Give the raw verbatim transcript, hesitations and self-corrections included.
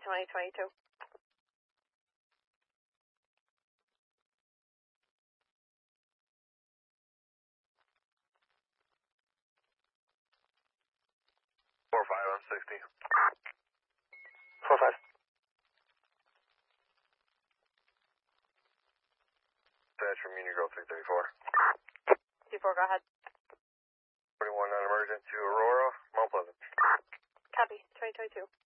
twenty twenty-two. four five, I'm sixty. four five. Dispatch from Union Girl three thirty-four. two four, go ahead. forty-one non-emergent to Aurora, Mount Pleasant. Copy, twenty twenty-two.